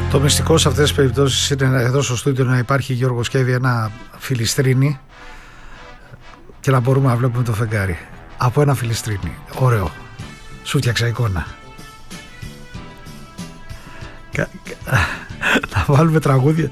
Το μυστικό σε αυτές τις περιπτώσεις είναι εδώ στο στούντιο να υπάρχει, Γιώργο Σκεύη, ένα φιλιστρίνι και να μπορούμε να βλέπουμε το φεγγάρι από ένα φιλιστρίνι. Ωραίο. Σου φτιάξα εικόνα. Θα βάλουμε τραγούδια.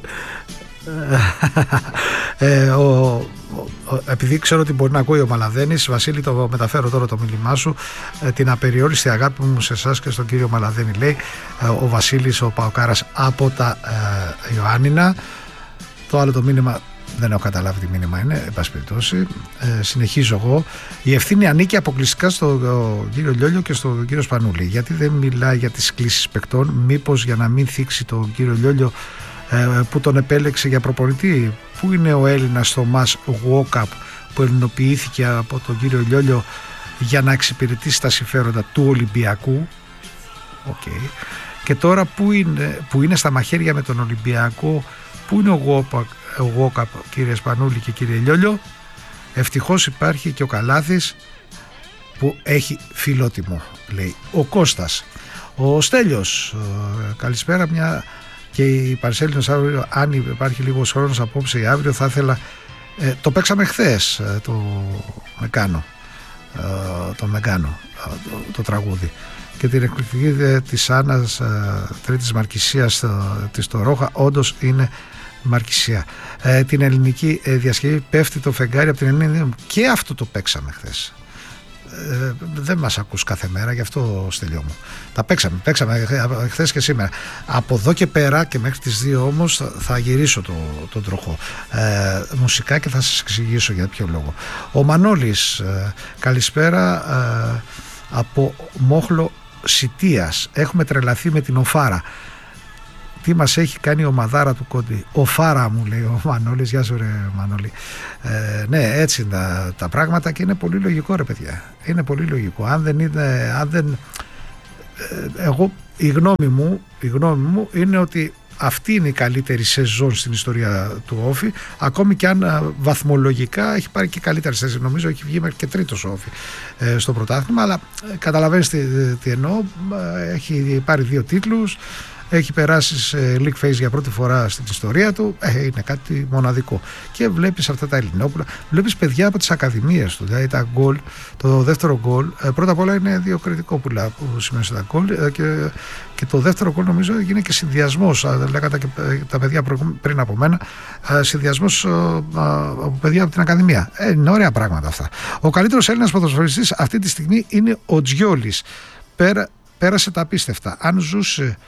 Επειδή ξέρω ότι μπορεί να ακούει ο Μαλαδένης, Βασίλη, το μεταφέρω τώρα το μήνυμά σου, την απεριόριστη αγάπη μου σε εσάς και στον κύριο Μαλαδένη, λέει ο Βασίλης ο Παοκάρας από τα Ιωάννινα. Το άλλο το μήνυμα δεν έχω καταλάβει τι μήνυμα είναι, εν πάση περιπτώσει. Συνεχίζω εγώ. Η ευθύνη ανήκει αποκλειστικά στον κύριο Λιόλιο και στον κύριο Σπανούλη. Γιατί δεν μιλάει για τις κλήσεις παικτών, μήπως για να μην θίξει τον κύριο Λιόλιο που τον επέλεξε για προπονητή? Πού είναι ο Έλληνας Θωμάς Γουόκαπ που ελληνοποιήθηκε από τον κύριο Λιόλιο για να εξυπηρετήσει τα συμφέροντα του Ολυμπιακού? Okay. Και τώρα που είναι στα μαχαίρια με τον Ολυμπιακό, πού είναι ο Γουόκαπ, κύριε Σπανούλη και κύριε Λιόλιο? Ευτυχώς υπάρχει και ο Καλάθης που έχει φιλότιμο, λέει ο Κώστας. Ο Στέλιος, καλησπέρα, μια και η Παρσέλινος αύριο, αν υπάρχει λίγος χρόνος απόψε ή αύριο, θα ήθελα, το παίξαμε χθες, το Μεγκάνο, το τραγούδι, και την εκπληκτική της Άννας Τρίτης Μαρκησίας της το Ρόχα, όντως είναι Μαρκησία. Την ελληνική διασκευή πέφτει το φεγγάρι από την Ελληνική, και αυτό το παίξαμε χθες. Δεν μας ακούς κάθε μέρα, γι' αυτό, Στέλιο μου. Τα παίξαμε χθες και σήμερα. Από εδώ και πέρα και μέχρι τις 2 όμως θα γυρίσω τον τροχό μουσικά και θα σας εξηγήσω για ποιο λόγο. Ο Μανώλης, καλησπέρα από Μόχλο Σιτίας. Έχουμε τρελαθεί με την Οφάρα. Τι μας έχει κάνει η ομαδάρα του Κόντι? Ο Φάρα μου, λέει ο Μανώλης. Γεια σου, ρε Μανώλη. Ναι, έτσι είναι τα πράγματα και είναι πολύ λογικό, ρε παιδιά. Είναι πολύ λογικό. Εγώ, η γνώμη μου είναι ότι αυτή είναι η καλύτερη σεζόν στην ιστορία του Όφη, ακόμη και αν βαθμολογικά έχει πάρει και καλύτερη σεζόν. Νομίζω έχει βγει μέχρι και τρίτος ο Όφη στο πρωτάθλημα, αλλά καταλαβαίνεις τι εννοώ. Έχει πάρει 2 τίτλους, έχει περάσει σε League Phase για πρώτη φορά στην ιστορία του. Είναι κάτι μοναδικό. Και βλέπεις αυτά τα Ελληνόπουλα, βλέπεις παιδιά από τις ακαδημίες του. Δηλαδή τα γκολ, το δεύτερο γκολ, πρώτα απ' όλα είναι 2 κριτικόπουλα που σημαίνει τα γκολ, και το δεύτερο γκολ νομίζω έγινε και συνδυασμός. Λέγατε και τα παιδιά πριν από μένα, συνδυασμός από παιδιά από την ακαδημία. Είναι ωραία πράγματα αυτά. Ο καλύτερος Έλληνας ποδοσφαιριστής αυτή τη στιγμή είναι ο Τζιόλης. Πέρασε τα απίστευτα. Αν ζούσε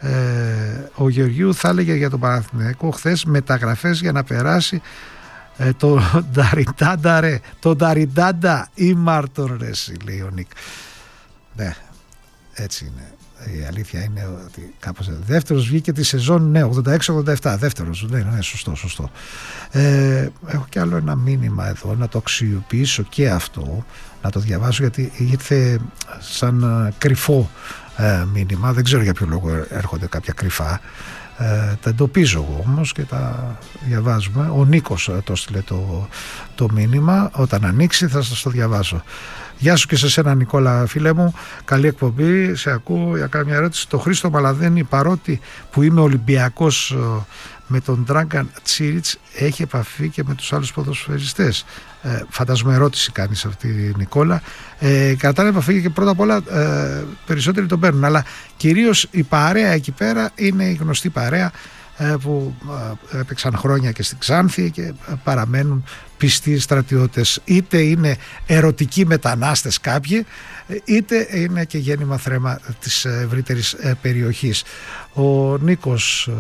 ο Γεωργίου, θα έλεγε για τον Παναθηναϊκό χθες μεταγραφές για να περάσει το Νταριντάντα, ρε. Το Νταριντάντα ή Μάρτον, ρε, λέει ο Νίκ. Ναι, έτσι είναι. Η αλήθεια είναι ότι κάπως δεύτερος βγήκε τη σεζόν, ναι, 86-87, δεύτερος, ναι, σωστό. Έχω κι άλλο ένα μήνυμα εδώ, να το αξιοποιήσω και αυτό, να το διαβάσω, γιατί ήρθε σαν κρυφό μήνυμα, δεν ξέρω για ποιο λόγο έρχονται κάποια κρυφά, τα εντοπίζω εγώ όμως και τα διαβάζουμε. Ο Νίκος το στείλε το μήνυμα, όταν ανοίξει θα σας το διαβάσω. Γεια σου και σε σένα, Νικόλα, φίλε μου, καλή εκπομπή, σε ακούω για κάμια ερώτηση. Το Χρήστο Μαλαδένη, παρότι που είμαι Ολυμπιακός με τον Ντράγκαν Τσίριτς, έχει επαφή και με τους άλλους ποδοσφαιριστές? Φαντάζομαι ερώτηση κάνεις αυτή, Νικόλα. Κρατάνε επαφή και πρώτα απ' όλα περισσότεροι τον παίρνουν, αλλά κυρίως η παρέα εκεί πέρα είναι η γνωστή παρέα που έπαιξαν χρόνια και στην Ξάνθη και παραμένουν πιστοί στρατιώτες. Είτε είναι ερωτικοί μετανάστες κάποιοι, είτε είναι και γέννημα θρέμα της ευρύτερης περιοχής. Ο Νίκος,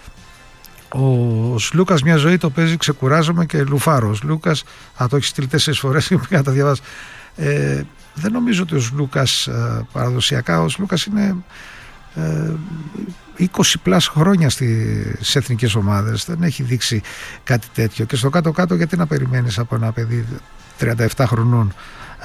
ο Σλούκας, μια ζωή το παίζει, ξεκουράζομαι και λουφάρω. Ο Σλούκας, το έχει στείλει 4 φορές και πήγα να τα διαβάσω. Δεν νομίζω ότι ο Σλούκας παραδοσιακά, ο Σλούκας είναι 20+ χρόνια στις εθνικές ομάδες, δεν έχει δείξει κάτι τέτοιο, και στο κάτω-κάτω γιατί να περιμένεις από ένα παιδί 37 χρονών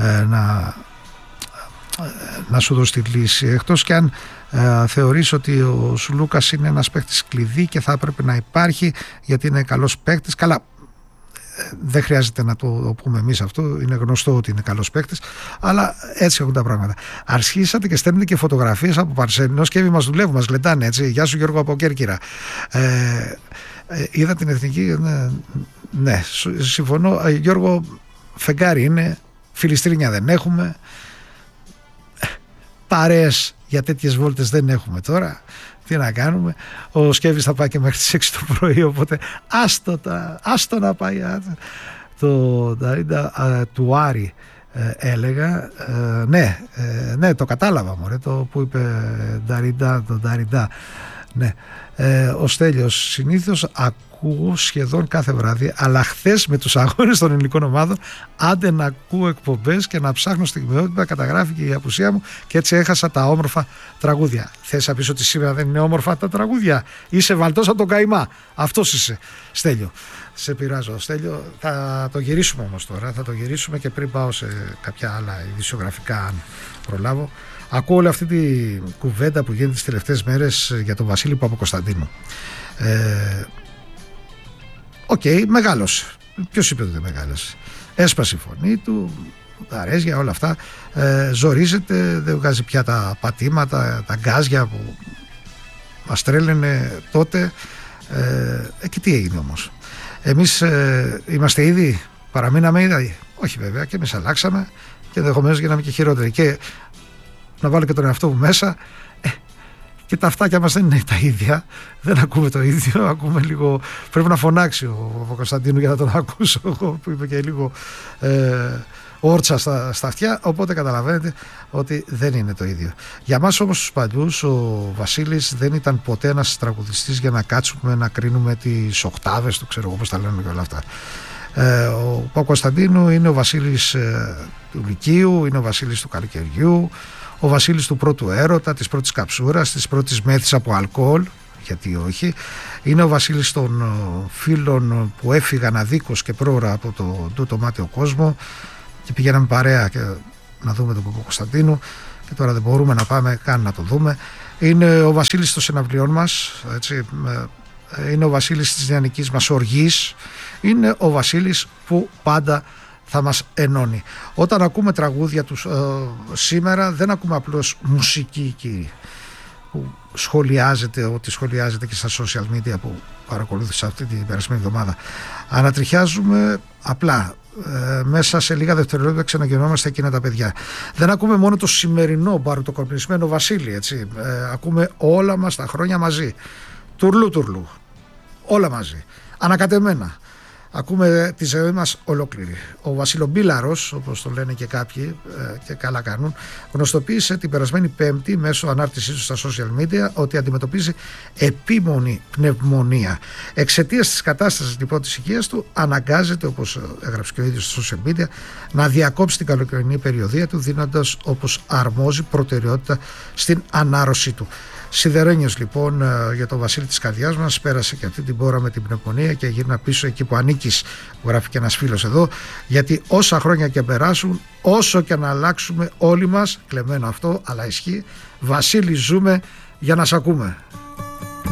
να σου δώσει τη λύση, εκτός και αν θεωρείς ότι ο Σλούκας είναι ένας παίκτης κλειδί και θα έπρεπε να υπάρχει γιατί είναι καλός παίκτης. Καλά, δεν χρειάζεται να το πούμε εμείς αυτό, είναι γνωστό ότι είναι καλός παίκτης, αλλά έτσι έχουν τα πράγματα. Αρχίσατε και στέλνετε και φωτογραφίες από Παρσένινο και μας δουλεύουν, μας γλεντάνε έτσι. Γεια σου Γιώργο από Κέρκυρα. Είδα την εθνική. Ναι, συμφωνώ. Γιώργο, φεγγάρι είναι, φιλιστρίνια δεν έχουμε, παρέες για τέτοιες βόλτες δεν έχουμε τώρα. Τι να κάνουμε. Ο Σκέβης θα πάει και μέχρι τις 6 το πρωί, οπότε άστο να πάει. Το του Άρη έλεγα, ναι, το κατάλαβα μωρέ, το που είπε Νταρίντα, ναι. Ο Στέλιος, συνήθως ακούω σχεδόν κάθε βράδυ, αλλά χθες με τους αγώνες των ελληνικών ομάδων άντε να ακούω εκπομπές και να ψάχνω στιγμιότυπα, καταγράφηκε η απουσία μου και έτσι έχασα τα όμορφα τραγούδια. Θες να πεις ότι σήμερα δεν είναι όμορφα τα τραγούδια? Είσαι βαλτός από τον καημά. Αυτός είσαι, Στέλιο. Σε πειράζω, Στέλιο. Θα το γυρίσουμε όμως τώρα, θα το γυρίσουμε και πριν πάω σε κάποια άλλα ειδησιογραφικά αν προλάβω. Ακούω όλη αυτή τη κουβέντα που γίνεται τις τελευταίες μέρες για τον Βασίλη Παπακοσταντίνου. Οκ, μεγάλωσε. Ποιος είπε ότι δεν μεγάλωσε? Έσπασε η φωνή του, τα αρέζια, όλα αυτά. Ζορίζεται, δεν βγάζει πια τα πατήματα, τα γκάζια που μας τρέλαινε τότε. Και τι έγινε όμως? Εμείς είμαστε ήδη, παραμείναμε ήδη? Όχι βέβαια, και εμείς αλλάξαμε και ενδεχομένως γίναμε και χειρότεροι. Και να βάλω και τον εαυτό μου μέσα, και τα αυτάκια μας δεν είναι τα ίδια, δεν ακούμε το ίδιο, ακούμε λίγο, πρέπει να φωνάξει ο Κωνσταντίνου για να τον ακούσω εγώ, που είπε και λίγο όρτσα στα αυτιά, οπότε καταλαβαίνετε ότι δεν είναι το ίδιο. Για μας όμως τους παλιούς, ο Βασίλης δεν ήταν ποτέ ένας τραγουδιστής για να κάτσουμε να κρίνουμε τις οκτάβες του, ξέρω εγώ πώς τα λένε και όλα αυτά. Ο Παπακοσταντίνου είναι ο Βασίλης του Λυκείου, είναι ο Βασίλης του Καλοκαιριού, ο Βασίλης του πρώτου έρωτα, της πρώτης καψούρας, της πρώτης μέθης από αλκοόλ, γιατί όχι. Είναι ο Βασίλης των φίλων που έφυγαν αδίκως και πρόωρα από το τούτο μάτιο κόσμο και πηγαίναμε παρέα και να δούμε τον Παπακοσταντίνου και τώρα δεν μπορούμε να πάμε καν να το δούμε. Είναι ο Βασίλης των συναυλιών μας, έτσι, είναι ο Βασίλης της νεανικής μας οργής, είναι ο Βασίλης που πάντα θα μας ενώνει. Όταν ακούμε τραγούδια τους σήμερα δεν ακούμε απλώς μουσική κύριε, που σχολιάζεται ό,τι σχολιάζεται και στα social media που παρακολούθησα αυτή την περασμένη εβδομάδα. Ανατριχιάζουμε απλά, μέσα σε λίγα δευτερόλεπτα ξαναγεννόμαστε εκείνα τα παιδιά. Δεν ακούμε μόνο το σημερινό μπαρουτοκοπνισμένο Βασίλη, έτσι. Ακούμε όλα μας τα χρόνια μαζί, τουρλού, όλα μαζί, ανακατεμένα. Ακούμε τη ζωή μας ολόκληρη. Ο Βασιλομπίλαρος, όπως το λένε και κάποιοι και καλά κάνουν, γνωστοποίησε την περασμένη Πέμπτη μέσω ανάρτησής του στα social media ότι αντιμετωπίζει επίμονη πνευμονία. Εξαιτίας της κατάστασης λοιπόν της υγείας του, αναγκάζεται, όπως έγραψε και ο ίδιος στα social media, να διακόψει την καλοκαιρινή περιοδία του, δίνοντας όπως αρμόζει προτεραιότητα στην ανάρρωσή του. Σιδερένιος λοιπόν για τον Βασίλη της καρδιάς μας, πέρασε και αυτή την πόρα με την πνευμονία και γύρνα πίσω εκεί που ανήκεις, γράφει και ένας φίλος εδώ, γιατί όσα χρόνια και περάσουν, όσο και να αλλάξουμε όλοι μας, κλεμμένο αυτό αλλά ισχύει, Βασίλη ζούμε για να σ' ακούμε.